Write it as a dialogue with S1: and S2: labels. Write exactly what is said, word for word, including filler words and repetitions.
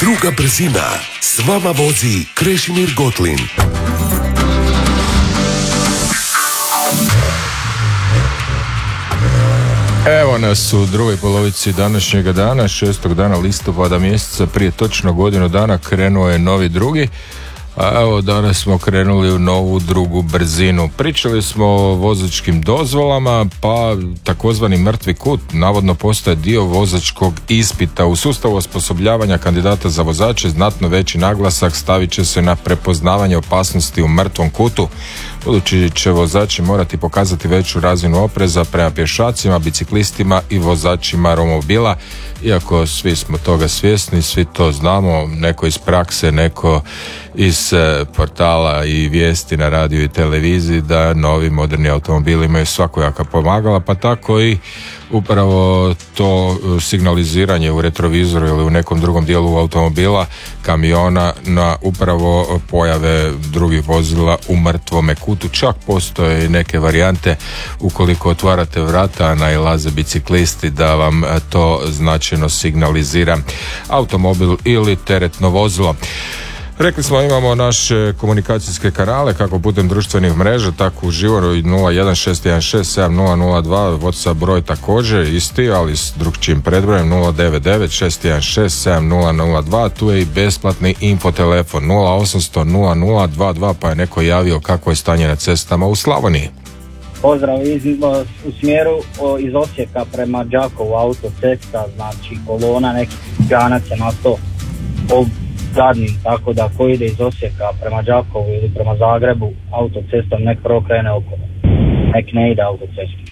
S1: Druga brzina. S vama vozi Krešimir Gotlin.
S2: Evo nas u drugoj polovici današnjega dana, šestog dana listopada mjeseca, prije točno godinu dana krenuo je novi drugi, a evo danas smo krenuli u novu drugu brzinu. Pričali smo o vozačkim dozvolama, pa takozvani mrtvi kut navodno postaje dio vozačkog ispita. U sustavu osposobljavanja kandidata za vozače znatno veći naglasak stavit će se na prepoznavanje opasnosti u mrtvom kutu, budući će vozači morati pokazati veću razinu opreza prema pješacima, biciklistima i vozačima romobila. Iako svi smo toga svjesni, svi to znamo, neko iz prakse, neko iz portala i vijesti na radiju i televiziji, da novi moderni automobili imaju svakojaka pomagala, pa tako i upravo to signaliziranje u retrovizoru ili u nekom drugom dijelu automobila, kamiona, na upravo pojave drugih vozila u mrtvome kutu. Čak postoje i neke varijante ukoliko otvarate vrata, nailaze biciklisti, da vam to značajno signalizira automobil ili teretno vozilo. Rekli smo, imamo naše komunikacijske kanale, kako putem društvenih mreža, tako uživo nula jedan šest jedan šest sedam nula nula dva, WhatsApp broj također isti, ali s drugčijim predbrojem nula devet devet šest jedan šest sedam nula nula dva, tu je i besplatni infotelefon nula osamsto nula nula dva dva, pa je neko javio kako je stanje na cestama u Slavoniji.
S3: Pozdrav, iz, u smjeru o, iz Osijeka prema Đakovu autocesta, znači kolona nekih ganaca na to o zadnjim, tako da ko ide iz Osijeka prema Đakovu ili prema Zagrebu autocestom nek prvo krene okolo, nek ne ide autocestom.